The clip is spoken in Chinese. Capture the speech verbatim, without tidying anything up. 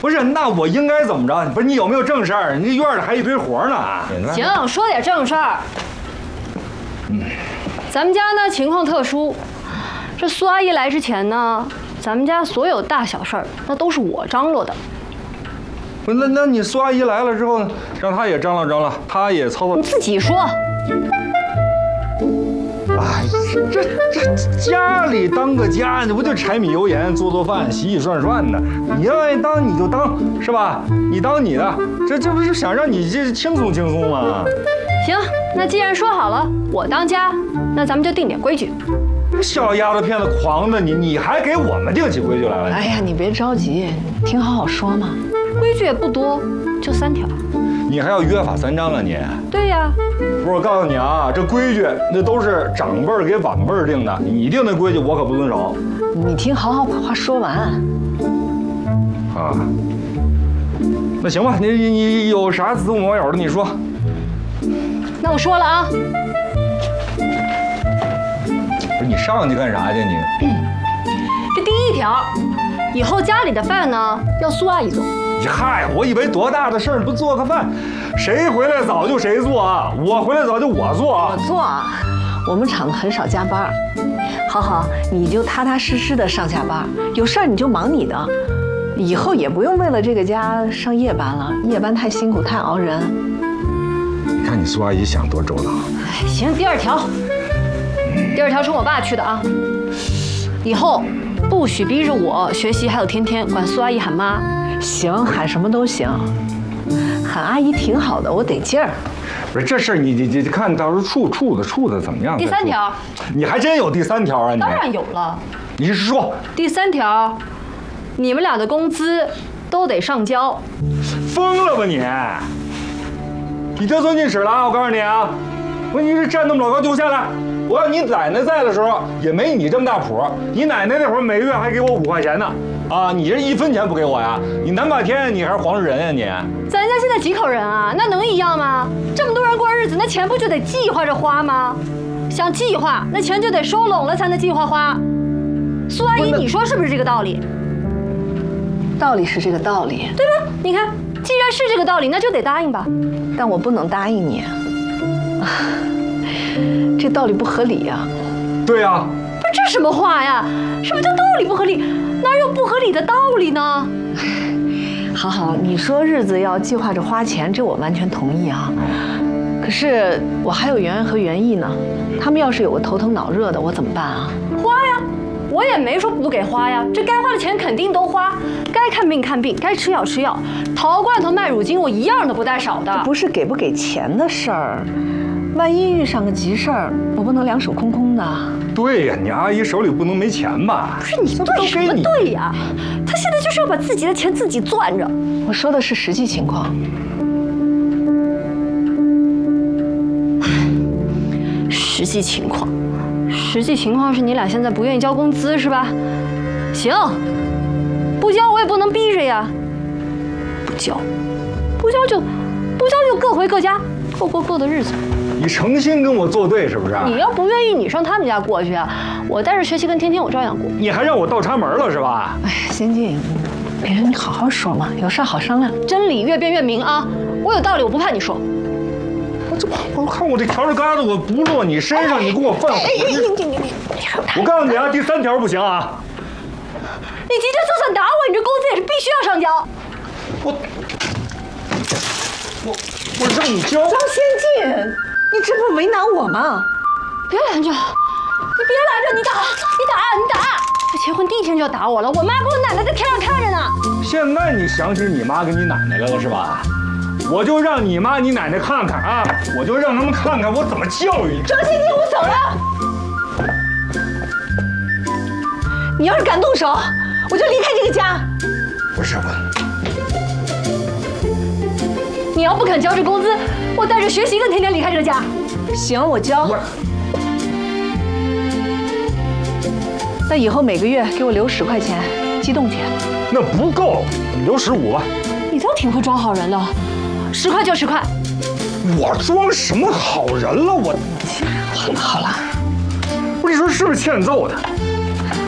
不是，那我应该怎么着？不是你有没有正事儿？你院里还一堆活呢。 行，说点正事儿。嗯，咱们家呢情况特殊，这苏阿姨来之前呢，咱们家所有大小事儿那都是我张罗的。 不是，那那你苏阿姨来了之后，让她也张罗张罗，她也操作。 你自己说。 哎，这这家里当个家，这不就柴米油盐做做饭、洗洗涮涮的？你愿意当你就当，是吧？你当你的，这这不是想让你这轻松轻松吗？ 行，那既然说好了，我当家，那咱们就定点规矩。 小丫头片子狂的，你你还给我们定起规矩来了？ 哎呀，你别着急，听好好说嘛。 规矩也不多，就三条。 你还要约法三章啊你？ 对呀。 不是，我告诉你啊，这规矩那都是长辈儿给晚辈儿定的，你定的规矩我可不遵守。 你听好好把话说完。 啊，那行吧，你你你有啥子无网友的你说。 那我说了啊。 不是你上去干啥去你？ 这第一条，以后家里的饭呢要苏阿姨做。 嗨，我以为多大的事儿，不做个饭，谁回来早就谁做啊，我回来早就我做。 我做，我们厂子很少加班。好好，你就踏踏实实的上下班，有事儿你就忙你的，以后也不用为了这个家上夜班了，夜班太辛苦太熬人。 你看你苏阿姨想多周到。 哎，行，第二条，第二条冲我爸去的啊，以后不许逼着我学习，还有天天管苏阿姨喊妈。 行，喊什么都行，喊阿姨挺好的，我得劲儿。 不是这事儿，你你你看到时候处处的处的怎么样？ 第三条， 你还真有第三条啊？你当然有了。 你是说第三条，你们俩的工资都得上交。 疯了吧你？你得寸进尺了啊！我告诉你啊，我你这站那么老高就下来。我要你奶奶在的时候，也没你这么大谱。你奶奶那会儿每月还给我五块钱呢。啊，你这一分钱不给我呀？你南霸天，你还是黄世仁呀你？ 咱家现在几口人啊？那能一样吗？这么多人过日子，那钱不就得计划着花吗？想计划，那钱就得收拢了才能计划花。苏阿姨，你说是不是这个道理？ 道理是这个道理， 对吧？你看，既然是这个道理，那就得答应吧。 但我不能答应你，啊，这道理不合理呀。 对呀。 不是这什么话呀？什么叫道理不合理？哪有不合理的道理呢？ 好好，你说日子要计划着花钱，这我完全同意啊。可是我还有圆圆和袁毅呢，他们要是有个头疼脑热的，我怎么办啊？ 花呀，我也没说不给花呀，这该花的钱肯定都花，该看病看病，该吃药吃药，淘罐头卖乳精，我一样都不带少的。 这不是给不给钱的事儿，万一遇上个急事儿，我不能两手空空的。 对呀，你阿姨手里不能没钱吧？ 不是你对什么对呀？她现在就是要把自己的钱自己攥着。 我说的是实际情况。 实际情况，实际情况是你俩现在不愿意交工资是吧？行，不交我也不能逼着呀。不交，不交就不交就各回各家，各过各的日子。 你诚心跟我作对是不是？ 你要不愿意，你上他们家过去啊！我带着学习跟天天我照样过。 你还让我倒插门了是吧？ 哎，仙静，别人你好好说嘛，有事好商量。 真理越辩越明啊！我有道理，我不怕你说。 我这我看我这条子疙瘩我不落你身上，你给我犯火！我告诉你啊，第三条不行啊！ 你今天就算打我，你这工资也是必须要上交。 我我我让你交。 张仙静。你这不为难我吗？ 别拦着，你别拦着，你打，你打，你打！这结婚第一天就要打我了，我妈跟我奶奶在天上看着呢。 现在你想起你妈跟你奶奶来了是吧？我就让你妈你奶奶看看啊，我就让他们看看我怎么教育你。 张仙静，我走了。你要是敢动手，我就离开这个家。 不是我。 你要不肯交这工资，我带着学习跟天天离开这个家。 行，我交。那以后每个月给我留十块钱，激动去。 那不够，留十五吧。 你倒挺会装好人的，十块就十块。 我装什么好人了？我。 好了好了， 不是你说是不是欠揍的？